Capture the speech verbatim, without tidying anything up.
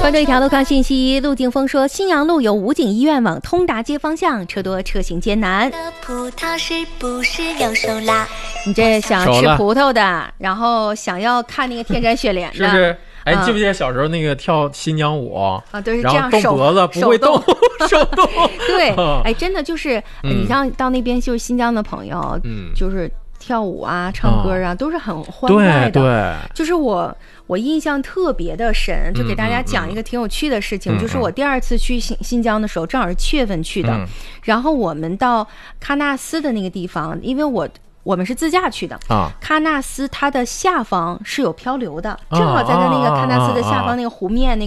关注一条路况信息，陆景峰说，新阳路有武警医院往通达街方向，车多车行艰难。 葡萄是不是有手拉？ 你这想吃葡萄的，然后想要看那个天山雪莲的， 是不是？哎，记不记得小时候那个跳新疆舞啊？ 对，是这样， 然后动脖子不会动，手动。 对，哎，真的就是，你像到那边就是新疆的朋友，嗯，就是跳舞啊、唱歌啊，都是很欢快的。 对对， 就是我。我印象特别的深，就给大家讲一个挺有趣的事情，嗯嗯、就是我第二次去新新疆的时候，正好是七月份去的，嗯、然后我们到喀纳斯的那个地方，因为我我们是自驾去的啊，喀纳斯它的下方是有漂流的，正好在它那个喀纳斯的下方那个湖面那个。